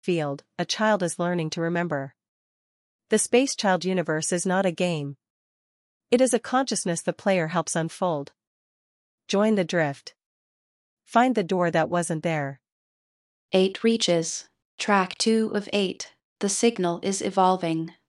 field, a child is learning to remember. The Space Child universe is not a game. It is a consciousness the player helps unfold. Join the drift. Find the door that wasn't there. 8 reaches. Track 2 of 8. The signal is evolving.